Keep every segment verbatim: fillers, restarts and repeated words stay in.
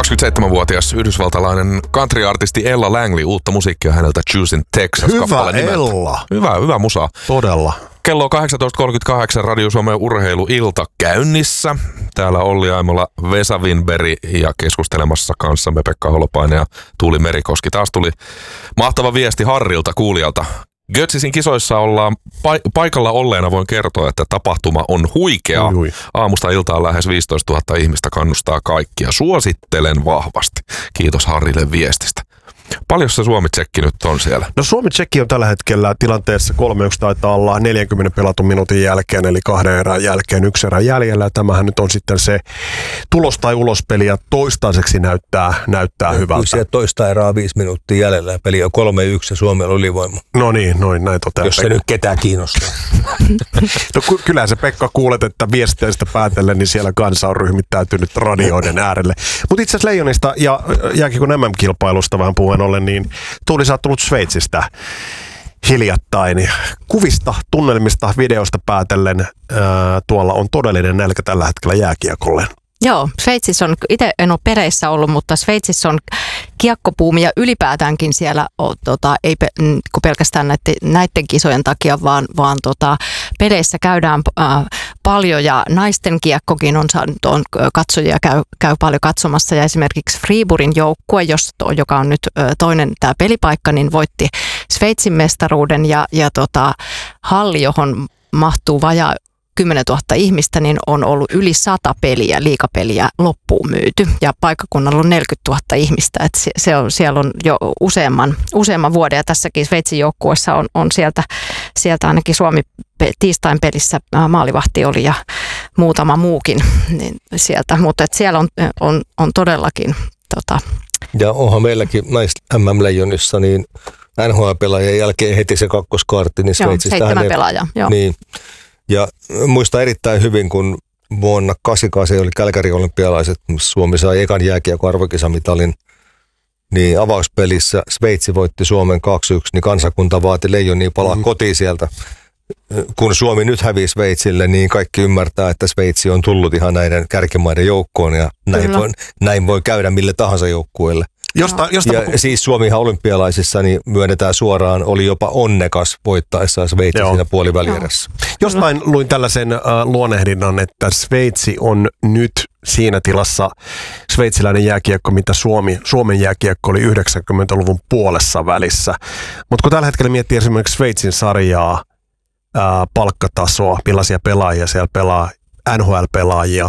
kaksikymmentäseitsemänvuotias yhdysvaltalainen country-artisti Ella Langley, uutta musiikkia häneltä Juice in Texas. Hyvä Ella. Hyvä, hyvä musa. Todella. Kello on kahdeksantoista kolmekymmentäkahdeksan Radio Suomen urheiluilta käynnissä. Täällä Olli Aimola, Vesa Winberg ja keskustelemassa kanssamme Pekka Holopainen ja Tuuli Merikoski. Taas tuli mahtava viesti Harrilta kuulijalta. Götzisin kisoissa ollaan pa- paikalla olleena voin kertoa, että tapahtuma on huikea. Ui, ui. Aamusta iltaan lähes viisitoistatuhatta ihmistä kannustaa kaikkia. Suosittelen vahvasti. Kiitos Harrille viestistä. Paljon se Suomi-tsekki nyt on siellä? No Suomi-tsekki on tällä hetkellä tilanteessa kolme yksi taitaa olla neljänkymmenen pelatun minuutin jälkeen, eli kahden erän jälkeen yksi erän jäljellä. Tämähän nyt on sitten se tulos- tai ulospeli ja toistaiseksi näyttää, näyttää hyvältä. Siellä toista erää viisi minuuttia jäljellä. Peli on kolme yksi ja Suomella ylivoima. No niin, noin, näin toteaa. Jos se nyt ketään kiinnostaa. No kyllä se Pekka kuulet, että viesteistä päätellen, niin siellä kansa on ryhmittäytynyt radioiden äärelle. Mutta itse asiassa Leijonista ja jääkiekon M M-kilpailusta vähän puheen ollen, niin Tuuli, sä oot tullut Sveitsistä hiljattain. Kuvista, tunnelmista, videosta päätellen ää, tuolla on todellinen nälkä tällä hetkellä jääkiekolle. Joo, Sveitsissä on, itse en ole pereissä ollut, mutta Sveitsissä on kiekkopuumi ja ylipäätäänkin siellä, on, tota, ei pe, pelkästään näiden, näiden kisojen takia, vaan, vaan tota, peleissä käydään äh, paljon ja naisten kiekkokin on, on katsojia käy, käy paljon katsomassa ja esimerkiksi Friburgin joukkue, jos, joka on nyt äh, toinen tämä pelipaikka, niin voitti Sveitsin mestaruuden ja, ja tota, halli, johon mahtuu vajaa kymmenentuhatta ihmistä, niin on ollut yli sata peliä, liigapeliä loppuun myyty. Ja paikkakunnalla on neljäkymmentätuhatta ihmistä. Et se, se on, siellä on jo useamman, useamman vuoden. Ja tässäkin Sveitsin joukkueessa on, on sieltä, sieltä ainakin Suomi tiistain pelissä maalivahti oli ja muutama muukin niin sieltä. Mutta siellä on, on, on todellakin... Tota, ja onhan meilläkin näistä M M-leijonissa niin N H L-pelaajien jälkeen heti se kakkoskaartti, niin Sveitsistä... Joo, seitsemän pelaajaa, joo. Niin, ja muistan erittäin hyvin, kun vuonna kahdeksankymmentäkahdeksan oli Kälkärin olympialaiset, Suomi sai ekan jääkiekon arvokisamitalin, niin avauspelissä Sveitsi voitti Suomen kaksi yksi, niin kansakunta vaati Leijonia palaa mm. kotiin sieltä. Kun Suomi nyt hävisi Sveitsille, niin kaikki ymmärtää, että Sveitsi on tullut ihan näiden kärkimaiden joukkoon ja näin voi, näin voi käydä mille tahansa joukkueelle. Josta, josta ja kun... siis Suomihan olympialaisissa niin myönnetään suoraan, oli jopa onnekas voittaessaan Sveitsi Joo. siinä puolivälierässä. Jostain luin tällaisen äh, luonehdinnan, että Sveitsi on nyt siinä tilassa sveitsiläinen jääkiekko, mitä Suomi, Suomen jääkiekko oli yhdeksänkymmentäluvun puolessa välissä. Mutta kun tällä hetkellä miettii esimerkiksi Sveitsin sarjaa, äh, palkkatasoa, millaisia pelaajia siellä pelaa, N H L-pelaajia,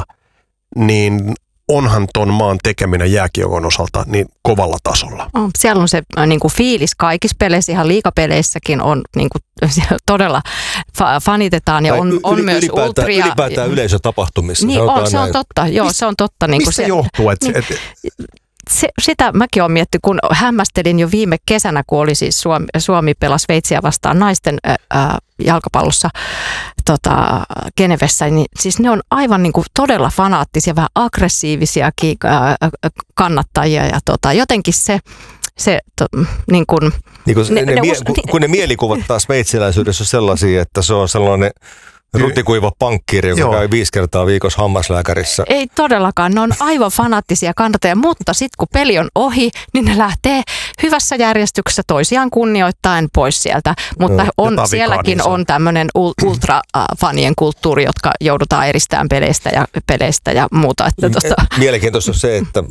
niin onhan ton maan tekeminen jääkiekon osalta niin kovalla tasolla. Oh, siellä on se niin kuin fiilis kaikissa peleissä, ihan liigapeleissäkin on niin kuin, todella fa- fanitetaan ja on, yli, on myös ylipäätään, ultria. Ylipäätään yleisötapahtumissa. Niin on, se on totta. Joo, se on totta. Niin Mistä se johtuu? Et, niin, et, se, sitä mäkin olen miettinyt, kun hämmästelin jo viime kesänä, kun oli siis Suomi, Suomi pelasi Sveitsiä vastaan naisten ää, jalkapallossa tota, Genevessä, niin siis ne on aivan niin kuin todella fanaattisia, vähän aggressiivisiakin ää, kannattajia ja tota, jotenkin se, se to, niin kuin, niin kuin ne, ne, ne, mie, us, kun, kun ne mielikuvat taas sveitsiläisyydessä on sellaisia, että se on sellainen rutikuiva pankkiiri, joka Joo. käy viisi kertaa viikossa hammaslääkärissä. Ei todellakaan, ne on aivan fanaattisia kannattajia, mutta sitten kun peli on ohi, niin ne lähtee hyvässä järjestyksessä toisiaan kunnioittaen pois sieltä. Mutta no, on, sielläkin on tämmöinen ultrafanien kulttuuri, jotka joudutaan eristämään peleistä ja, peleistä ja muuta. Että tuosta. Mielenkiintoista on se, että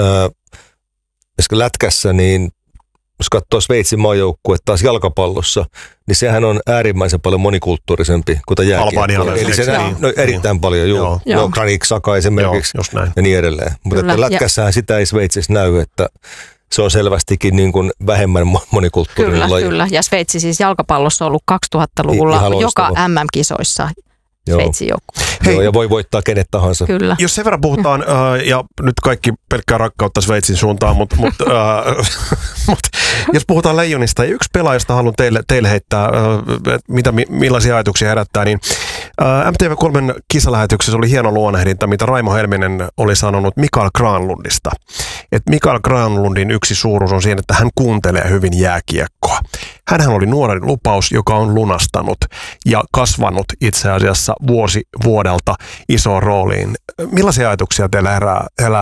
äh, lätkässä niin jos katsoo Sveitsin maajoukkue taas jalkapallossa, niin sehän on äärimmäisen paljon monikulttuurisempi kuin tämä jääkiekko. Eli se näin, no, erittäin paljon, joo. joo. joo. Granit Xhaka esimerkiksi joo, ja niin edelleen. Mutta lätkässähän sitä ei Sveitsissä näy, että se on selvästikin niin kuin vähemmän monikulttuurinen kyllä, laji. Kyllä, ja Sveitsi siis jalkapallossa on ollut kaksituhattaluvulla I, joka M M-kisoissa. Sveitsin joukkue. Joo, ja voi voittaa kenet tahansa. Kyllä. Jos sen verran puhutaan, äh, ja nyt kaikki pelkkää rakkautta Sveitsin suuntaan, mutta mut, äh, mut, jos puhutaan Leijonista, ja yksi pelaajasta haluan teille, teille heittää, äh, mitä, millaisia ajatuksia herättää, niin äh, M T V kolmen kisalähetyksessä oli hieno luonehdinta, mitä Raimo Helminen oli sanonut Mikael Granlundista. Että Mikael Granlundin yksi suuruus on siinä, että hän kuuntelee hyvin jääkiekkoa. Hänhän oli nuori lupaus, joka on lunastanut ja kasvanut itse asiassa vuosi vuodelta isoon rooliin. Millaisia ajatuksia teillä herää, herää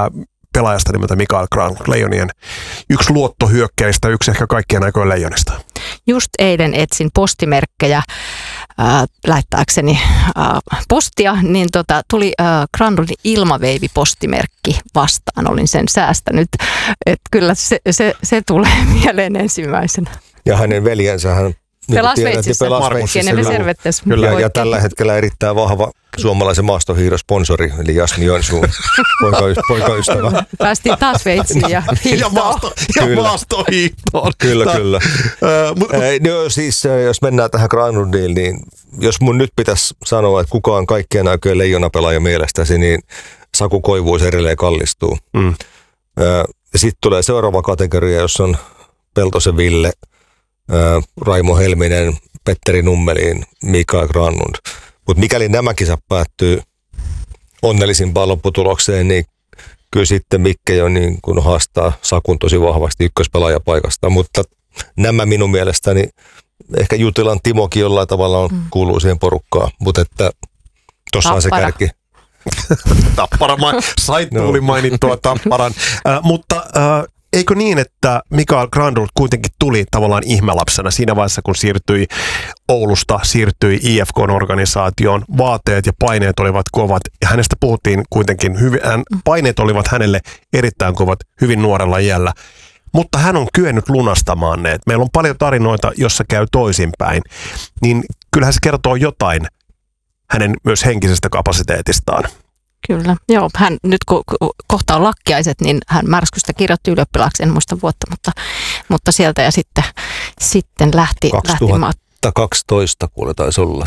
pelaajasta nimeltä Mikael Granlund, Leijonien yksi luottohyökkäistä, yksi ehkä kaikkien aikojen Leijonista. Just eilen etsin postimerkkejä äh, lähettääkseni äh, postia, niin tota, tuli äh, Granlundin ilmaveivipostimerkki vastaan. Olin sen säästänyt, että kyllä se, se, se tulee mieleen ensimmäisenä. Ja hänen veljensä hän Pelas Sveitsissä, kenelle servettes. Kyllä, ja, ja tällä hetkellä erittäin vahva suomalaisen maastohiihdosponsori, eli Jasmi Joensuun poika, poikaystävä. Päästiin taas Sveitsiin ja hiihtoon. Ja, maasto, ja maastohiihtoon. Kyllä, Tää, kyllä. Äh, mut, äh, no, siis, jos mennään tähän Granlundiin, niin jos mun nyt pitäisi sanoa, että kuka on kaikkien aikojen leijonapelaaja mielestäsi, niin Saku Koivuus edelleen kallistuu. Mm. Äh, Sitten tulee seuraava kategoria, jossa on Peltosen Ville, äh, Raimo Helminen, Petteri Nummelin, Mikael Granlund. Mutta mikäli nämä kisat päättyy onnellisimpaan lopputulokseen, niin kyllä sitten Mikke jo niin kun haastaa Sakun tosi vahvasti ykköspelaajapaikasta. Mutta nämä minun mielestäni, ehkä Jutilan Timokin jollain tavalla on, mm. kuuluu siihen porukkaan, mutta että tuossa on se kärki. Tappara, sait no. tuli mainittua Tapparan, äh, mutta äh, eikö niin, että Mikael Granlund kuitenkin tuli tavallaan ihmelapsena siinä vaiheessa, kun siirtyi Oulusta, siirtyi I F K-organisaatioon, vaateet ja paineet olivat kovat, ja hänestä puhuttiin kuitenkin, hyvin, hän, paineet olivat hänelle erittäin kovat hyvin nuorella iällä, mutta hän on kyennyt lunastamaan ne. Meillä on paljon tarinoita, jossa käy toisinpäin, niin kyllähän se kertoo jotain hänen myös henkisestä kapasiteetistaan. Kyllä, joo. Hän nyt kun kohta on lakkiaiset, niin hän Märskystä kirjoitti ylioppilaaksi, en muista vuotta, mutta, mutta sieltä ja sitten, sitten lähti. kaksituhattakaksitoista kuule taisi olla